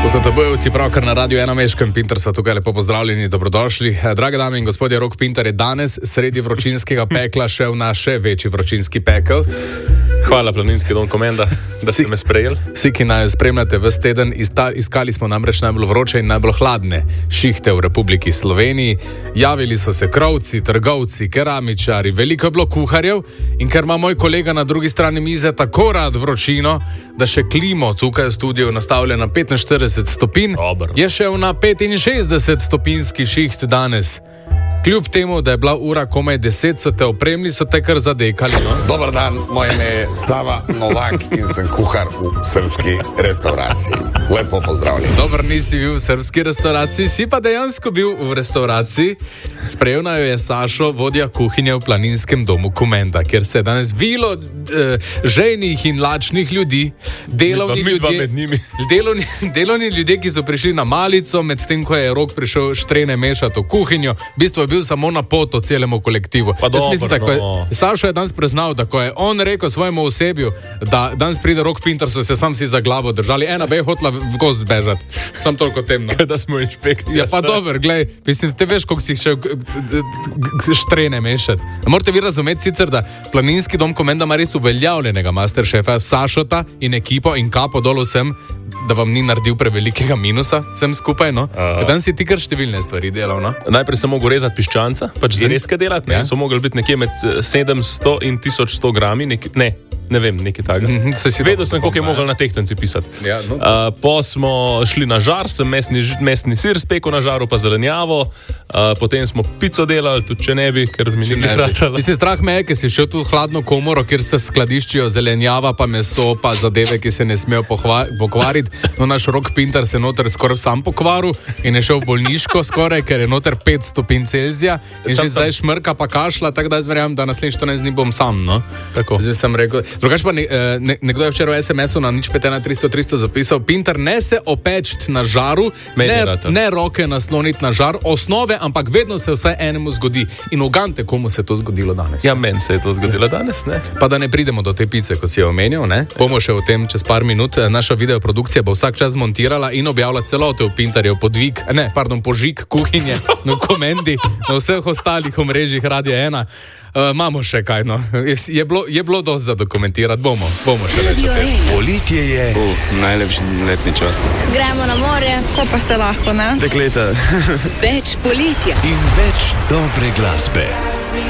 Zato bojevci pravkar na Radio 1 Meškem Pinter sva tukaj lepo pozdravljeni, dobrodošli. Drage dame in gospodje, Rok Pinter je danes sredi vročinskega pekla šel na še večji vročinski pekel. Hvala, Planinski dom Komenda, da ste me sprejeli. Vsi, ki naj spremljate ves teden, iskali smo namreč najbolj vroče in najbolj hladne šihte v Republiki Sloveniji. Javili so se krovci, trgovci, keramičari, veliko je bilo kuharjev in ker ima moj kolega na drugi strani mize tako rad vročino, da še klimo tukaj v studiu nastavlja na 45 stopinj, je šel na 65 stopinjski šiht danes. Kljub temu, da je bila ura komaj 10, so te opremili, so te kar zadekali. No? Dobar dan, moje ime je Sava Novak in sem kuhar v srpski restauraciji. Lepo pozdravljen. Dobar, nisi bil v srpski restauraciji, si pa dejansko bil v restauraciji. Sprejel jo je Sašo, vodja kuhinje v Planinskem domu Komenda, kjer se je danes vilo žejnih in lačnih ljudi, delovni ljudje, ki so prišli na malico, medtem ko je Rok prišel štrene mešati v kuhinjo. V bistvu je bil samo na pot celemu kolektivu. Sašo je danes priznal, da ko je on rekel svojemu osebju, da danes pride Rok Pinter, so se sam si za glavo držali. Ena bi hotla v gozd bežati. Sam toliko temno. Da smo inšpekcija. Ja, pa dober, glej, mislim, te veš, koliko si še štrene mešati. Morate vi razumeti sicer, da Planinski dom Komenda ima res uveljavljenega masterchefa Sašota in ekipo in kapo dol vsem, da vam ni naredil prevelikega minusa, vsem skupaj, no? Danes si ti kar številne stvari delal, no? Najprej sem mogel rezati piščanca, pač zrezke delati, ne? Ja. So mogli biti nekje med 700 in 1100 grami, ne vem, nekaj takega. Vedel sem, koliko je mogel na tehtnici pisati. Ja, no. Po smo šli na žar, sem mesni sir spekel na žaru, pa zelenjavo, potem smo pico delali, tudi če ne bi, ker mi ni ratalo. Mislim, strah me je, ker si šel tu v hladno komoro, kjer se skladiščijo zelenjava, pa meso, pa zadeve, ki se ne smejo pokvariti. No, naš Rok Pinter se noter skoraj sam pokvaril in je šel v bolniško skoraj, ker je noter 5 stopinj Celzija in že zdaj šmrka pa kašla, tako da jaz verjamem, da naslednjih 14 dni bom sam, no? Tako. Zdaj sem rekel. Drugač pa nekdo je včeraj v SMS-u na 051 zapisal: Pinter, ne se opečt na žaru, ne roke nasloniti na žar, osnove, ampak vedno se vsaj enemu zgodi. In ugante, komu se je to zgodilo danes. Ja, meni se je to zgodilo danes, ne? Pa da ne pridemo do te pice, ko si jo omenil, ne? Bomo še o tem čez par minut. Naša videoprodukcija bo vsak čas montirala in objavila celote v Pinterjev požig kuhinje na Komendi, na vseh ostalih omrežjih Radia 1. Imamo še kaj, no. Je bilo dosti za dokumentirati, bomo še več. Poletje je najlepši letni čas. Gremo na morje, ko pa se lahko, ne? Dekleta. Več poletja in več dobre glasbe.